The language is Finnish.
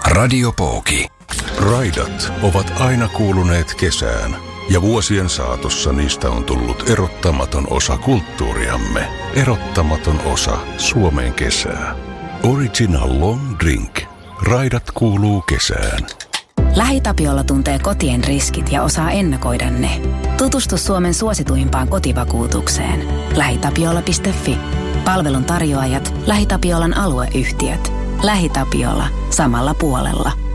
Radio Pooki. Raidat ovat aina kuuluneet kesään, ja vuosien saatossa niistä on tullut erottamaton osa kulttuuriamme, erottamaton osa Suomen kesää. Original Long Drink. Raidat kuuluu kesään. LähiTapiola tuntee kotien riskit ja osaa ennakoida ne. Tutustu Suomen suosituimpaan kotivakuutukseen. LähiTapiola.fi. Palvelun tarjoajat, LähiTapiolan alueyhtiöt. LähiTapiola. Samalla puolella.